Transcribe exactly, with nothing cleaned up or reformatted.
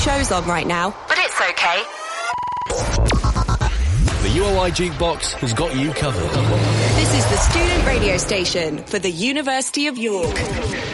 shows on right now, but it's okay. The U O I Jukebox has got you covered. This is the student radio station for the University of York.